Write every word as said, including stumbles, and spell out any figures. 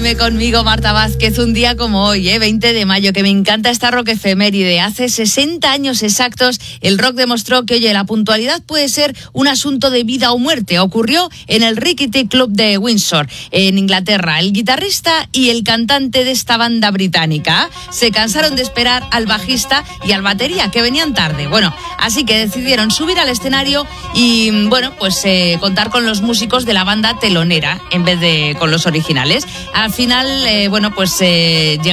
F M conmigo, Marta Vázquez, un día como hoy, ¿eh? veinte de mayo, que me encanta esta rock efeméride. Hace sesenta años exactos, el rock demostró que, oye, la puntualidad puede ser un asunto de vida o muerte. Ocurrió en el Rickety Club de Windsor, en Inglaterra. El guitarrista y el cantante de esta banda británica se cansaron de esperar al bajista y al batería, que venían tarde. Bueno, así que decidieron subir al escenario y, bueno, pues eh, contar con los músicos de la banda telonera en vez de con los originales. Al final, eh, bueno, pues eh,